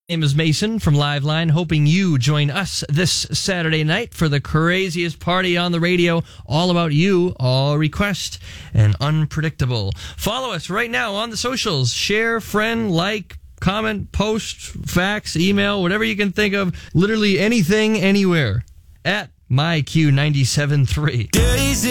name is Mason from Liveline, hoping you join us this Saturday night for the craziest party on the radio, all about you, all request, and unpredictable. Follow us right now on the socials. Share, friend, like, comment, post, fax, email, whatever you can think of. Literally anything, anywhere. At MyQ973.